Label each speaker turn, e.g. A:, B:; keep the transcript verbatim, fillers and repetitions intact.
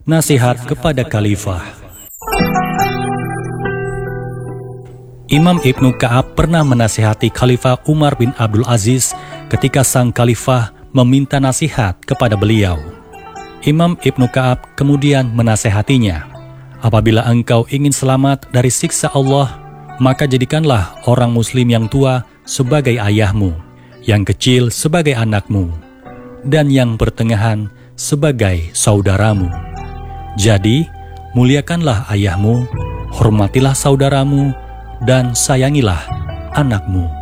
A: Nasihat kepada Khalifah. Imam Ibnu Ka'ab pernah menasihati Khalifah Umar bin Abdul Aziz ketika sang Khalifah meminta nasihat kepada beliau. Imam Ibnu Ka'ab kemudian menasihatinya, apabila engkau ingin selamat dari siksa Allah, maka jadikanlah orang muslim yang tua sebagai ayahmu, yang kecil sebagai anakmu, dan yang pertengahan sebagai saudaramu. Jadi, muliakanlah ayahmu, hormatilah saudaramu, dan sayangilah anakmu.